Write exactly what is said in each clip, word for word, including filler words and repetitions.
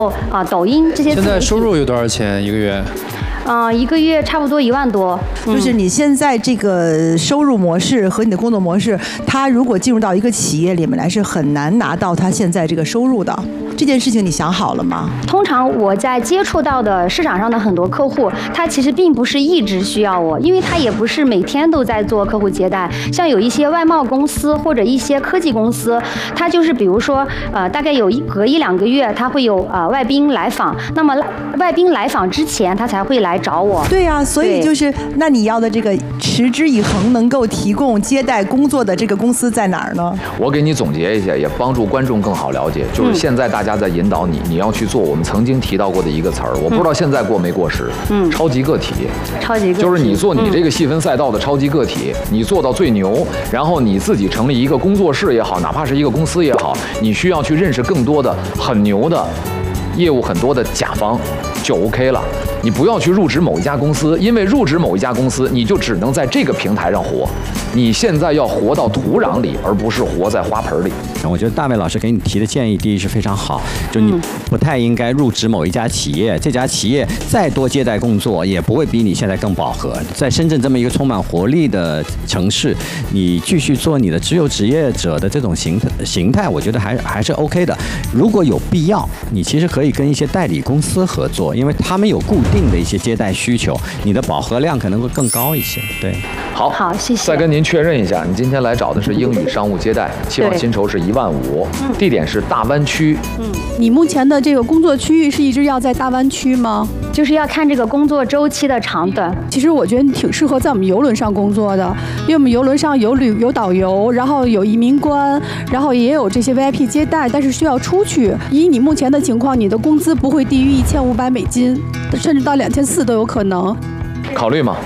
啊，抖音这些。 现在收入有多少钱一个月？ 嗯、呃，一个月差不多一万多。 嗯、就是你现在这个收入模式和你的工作模式，他如果进入到一个企业里面来，是很难拿到他现在这个收入的。这件事情你想好了吗？ 通常我在接触到的市场上的很多客户，他其实并不是一直需要我，因为他也不是每天都在做客户接待。像有一些外贸公司或者一些科技公司，他就是比如说呃，大概有一隔一两个月，他会有呃外宾来访，那么外宾来访之前，他才会来找我。 对呀、啊，所以就是那你要的这个持之以恒能够提供接待工作的这个公司在哪儿呢？ 我给你总结一下，也帮助观众更好了解，就是现在大家在引导你，你要去做我们曾经提到过的一个词儿，我不知道现在过没过时。嗯，超级个体。 超级个体就是你做你这个细分赛道的超级个体，嗯、你做到最牛，然后你自己成立一个工作室也好，哪怕是一个公司也好，你需要去认识更多的很牛的业务，很多的甲方就 OK 了。你不要去入职某一家公司，因为入职某一家公司，你就只能在这个平台上活。你现在要活到土壤里，而不是活在花盆里。 我觉得大卫老师给你提的建议，第一是非常好，就你不太应该入职某一家企业，这家企业再多接待工作，也不会比你现在更饱和。在深圳这么一个充满活力的城市，你继续做你的自由职业者的这种形形态，我觉得还还是 OK 的。如果有必要，你其实可以跟一些代理公司合作，因为他们有固定的一些接待需求，你的饱和量可能会更高一些。对， 好， 好，谢谢。 再跟您确认一下，你今天来找的是英语商务接待，期望薪酬是一万五，地点是大湾区。 嗯，你目前的这个工作区域是一直要在大湾区吗？ 就是要看这个工作周期的长短。 其实我觉得你挺适合在我们邮轮上工作的，因为我们邮轮上有旅有导游，然后有移民官，然后也有这些 V I P 接待，但是需要出去。以你目前的情况，你的工资不会低于一千五百美金，甚至到两千四都有可能。 考虑吗？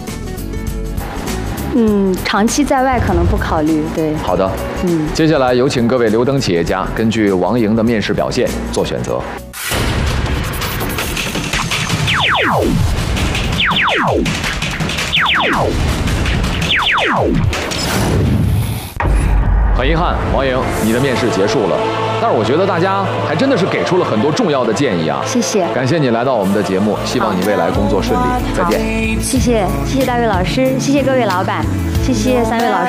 嗯，长期在外可能不考虑。对， 好的。 嗯， 接下来有请各位留灯企业家根据王莹的面试表现做选择。很遗憾，王莹，你的面试结束了。但是我觉得大家还真的是给出了很多重要的建议啊！ 谢谢， 感谢你来到我们的节目，希望你未来工作顺利。再见。 谢谢，谢谢大卫老师，谢谢各位老板，谢谢三位老师。